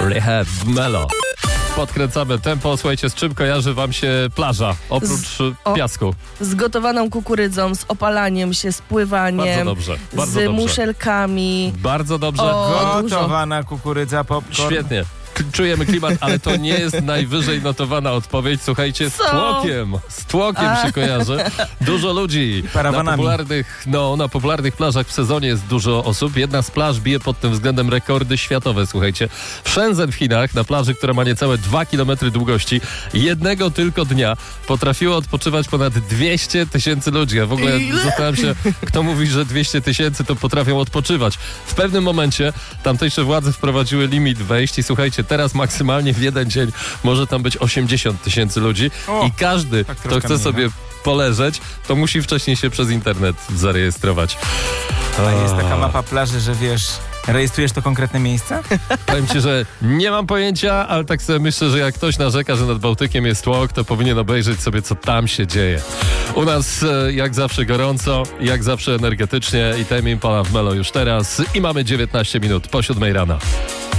Rehab Melo. Podkręcamy tempo. Słuchajcie, z czym kojarzy wam się plaża? Oprócz piasku. Z gotowaną kukurydzą, z opalaniem się, z pływaniem. Bardzo dobrze. Bardzo z dobrze. muszelkami. Bardzo dobrze. Gotowana kukurydza, popcorn. Świetnie. Czujemy klimat, ale to nie jest najwyżej notowana odpowiedź. Słuchajcie, z tłokiem się kojarzy. Dużo ludzi. Na popularnych plażach w sezonie jest dużo osób. Jedna z plaż bije pod tym względem rekordy światowe, słuchajcie. W Shenzhen w Chinach, na plaży, która ma niecałe 2 km długości, jednego tylko dnia potrafiło odpoczywać ponad 200 000 ludzi. Ja w ogóle zastanawiam się, kto mówi, że 200 000 to potrafią odpoczywać. W pewnym momencie tamtejsze władze wprowadziły limit wejść i słuchajcie, teraz maksymalnie w jeden dzień może tam być 80 000 ludzi i każdy, kto chce sobie poleżeć, to musi wcześniej się przez internet zarejestrować. A jest taka mapa plaży, że wiesz, rejestrujesz to konkretne miejsce? Powiem ci, że nie mam pojęcia, ale tak sobie myślę, że jak ktoś narzeka, że nad Bałtykiem jest tłok, to powinien obejrzeć sobie, co tam się dzieje. U nas jak zawsze gorąco, jak zawsze energetycznie i Tame Impala w Melo już teraz i mamy 19 minut po 7 rana.